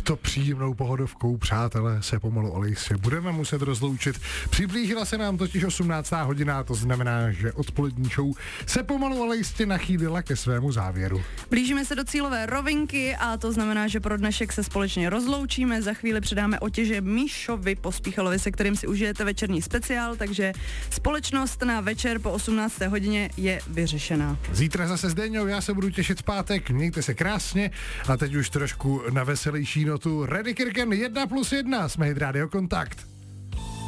touto příjemnou pohodovkou, přátelé, se pomalu ale jistě budeme muset rozloučit. Přiblížila se nám totiž 18. hodina, to znamená, že odpolední show se pomalu ale jistě nachýlila ke svému závěru. Blížíme se do cílové rovinky a to znamená, že pro dnešek se společně rozloučíme. Za chvíli předáme otěže Míšovi Pospíchalovi, se kterým si užijete večerní speciál, takže společnost na večer po 18. hodině je vyřešená. Zítra zase s Deňou, já se budu těšit v pátek, mějte se krásně a teď už trošku na veselější notu. Ready Kirken 1+1, jsme Hit Radio Kontakt.